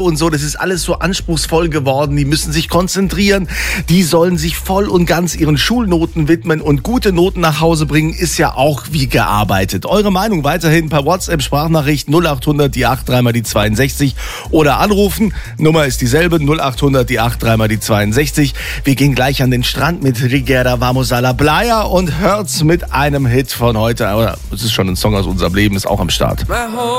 und so, das ist alles so anspruchsvoll geworden, die müssen sich konzentrieren, die sollen sich voll und ganz ihren Schulnoten widmen und gute Noten nach Hause bringen, ist ja auch wie gearbeitet. Eure Meinung weiterhin per WhatsApp-Sprachnachricht 0800 die 83 mal die 62 oder anrufen, Nummer ist dieselbe, 0800 die 83 mal die 62. Wir gehen gleich an den Strand mit Rigera Vamos a la Playa und hört's mit einem Hit von heute, oder es ist schon ein Song aus unserem Leben, ist auch am Start.